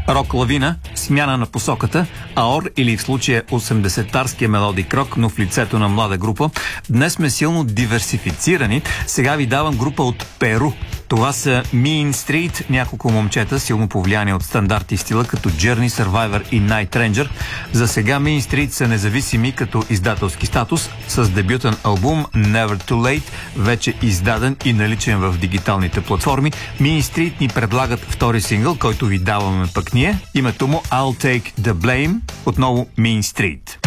Рок лавина, смяна на посоката, аор или в случая 80-тарския мелодик рок, но в лицето на млада група. Днес сме силно диверсифицирани. Сега ви давам група от Перу. Това са Mean Street, няколко момчета, силно повлияни от стандарти стила, като Journey, Survivor и Night Ranger. За сега Mean Street са независими като издателски статус, с дебютен албум Never Too Late, вече издаден и наличен в дигиталните платформи. Mean Street ни предлагат втори сингъл, който ви даваме пък ние. Името му I'll Take the Blame, отново Mean Street.